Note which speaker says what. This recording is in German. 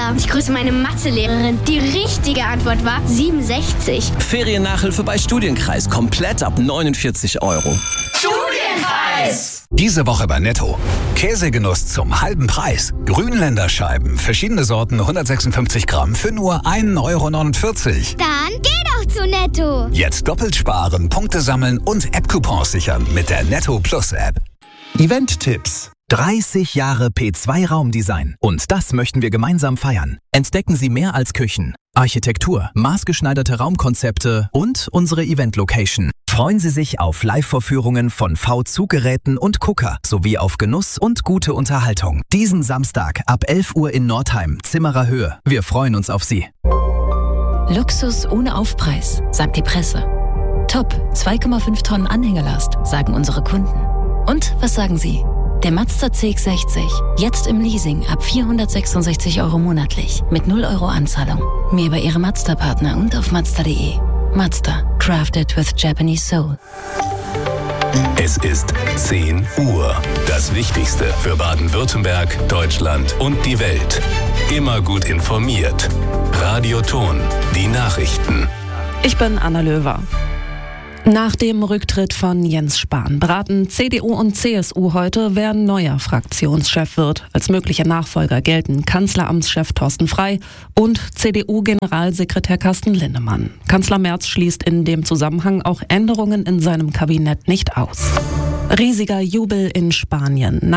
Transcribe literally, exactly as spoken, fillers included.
Speaker 1: super. Ich grüße meine Mathelehrerin. Die richtige Antwort war siebenundsechzig.
Speaker 2: Feriennachhilfe bei Studienkreis. Komplett ab neunundvierzig Euro.
Speaker 3: Studienkreis! Diese Woche bei Netto. Käsegenuss zum halben Preis. Grünländerscheiben, verschiedene Sorten, hundertsechsundfünfzig Gramm für nur ein Euro neunundvierzig.
Speaker 1: Dann geh doch zu Netto.
Speaker 3: Jetzt doppelt sparen, Punkte sammeln und App-Coupons sichern mit der Netto Plus App.
Speaker 4: Event-Tipps. dreißig Jahre P zwei Raumdesign. Und das möchten wir gemeinsam feiern. Entdecken Sie mehr als Küchen, Architektur, maßgeschneiderte Raumkonzepte und unsere Event-Location. Freuen Sie sich auf Live-Vorführungen von V-Zuggeräten und Gucker sowie auf Genuss und gute Unterhaltung. Diesen Samstag ab elf Uhr in Nordheim, Zimmerer Höhe. Wir freuen uns auf Sie.
Speaker 5: Luxus ohne Aufpreis, sagt die Presse. Top, zwei Komma fünf Tonnen Anhängelast, sagen unsere Kunden. Und was sagen Sie? Der Mazda C X sechzig, jetzt im Leasing ab vierhundertsechsundsechzig Euro monatlich mit null Euro Anzahlung. Mehr über Ihre Mazda-Partner und auf mazda punkt de. Mazda, crafted with Japanese soul.
Speaker 6: Es ist zehn Uhr. Das Wichtigste für Baden-Württemberg, Deutschland und die Welt. Immer gut informiert. Radio Thon, die Nachrichten.
Speaker 7: Ich bin Anna Löwer. Nach dem Rücktritt von Jens Spahn beraten C D U und C S U heute, wer neuer Fraktionschef wird. Als mögliche Nachfolger gelten Kanzleramtschef Thorsten Frey und C D U-Generalsekretär Carsten Linnemann. Kanzler Merz schließt in dem Zusammenhang auch Änderungen in seinem Kabinett nicht aus. Riesiger Jubel in Spanien.